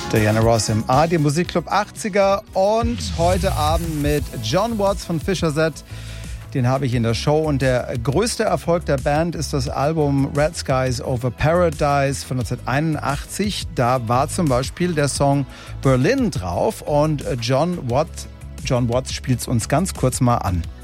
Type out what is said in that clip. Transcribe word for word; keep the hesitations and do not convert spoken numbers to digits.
Diana Ross im A R D Musikclub achtziger und heute Abend mit John Watts von Fischer Z. Den habe ich in der Show und der größte Erfolg der Band ist das Album Red Skies Over Paradise von neunzehnhunderteinundachtzig. Da war zum Beispiel der Song Berlin drauf und John Watts, John Watts spielt es uns ganz kurz mal an.